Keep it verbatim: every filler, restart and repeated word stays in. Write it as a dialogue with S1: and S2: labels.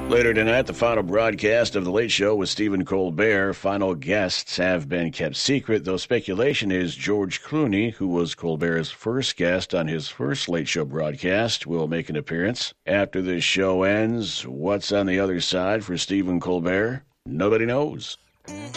S1: Later tonight, the final broadcast of The Late Show with Stephen Colbert. Final guests have been kept secret, though speculation is George Clooney, who was Colbert's first guest on his first Late Show broadcast, will make an appearance. After this show ends, what's on the other side for Stephen Colbert? Nobody knows.